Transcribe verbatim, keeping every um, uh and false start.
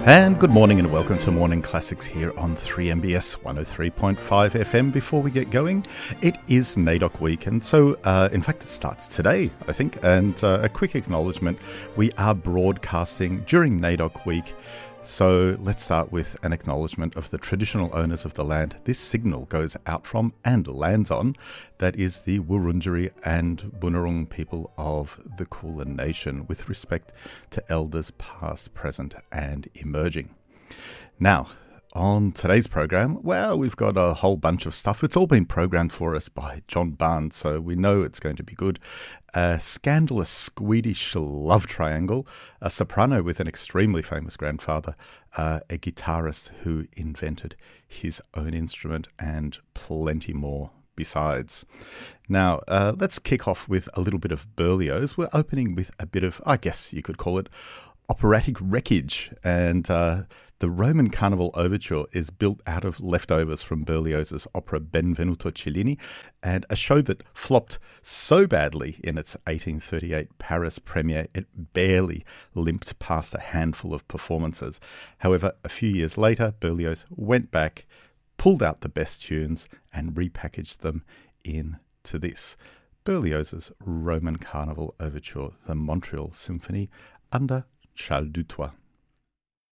And good morning and welcome to Morning Classics here on three M B S one oh three point five F M. Before we get going, it is NAIDOC week, and so uh, in fact it starts today, I think. And uh, a quick acknowledgement, we are broadcasting during NAIDOC week, so let's start with an acknowledgement of the traditional owners of the land this signal goes out from and lands on. That is the Wurundjeri and Bunurong people of the Kulin Nation, with respect to elders past, present and emerging. Now, on today's program, well, we've got a whole bunch of stuff. It's all been programmed for us by John Barnes, so we know it's going to be good. A scandalous Swedish love triangle, a soprano with an extremely famous grandfather, uh, a guitarist who invented his own instrument, and plenty more besides. Now, uh, let's kick off with a little bit of Berlioz. We're opening with a bit of, I guess you could call it, operatic wreckage, and uh, the Roman Carnival Overture is built out of leftovers from Berlioz's opera Benvenuto Cellini, and a show that flopped so badly in its eighteen thirty-eight Paris premiere it barely limped past a handful of performances. However, a few years later, Berlioz went back, pulled out the best tunes and repackaged them into this. Berlioz's Roman Carnival Overture, the Montreal Symphony, under Charles Dutoit.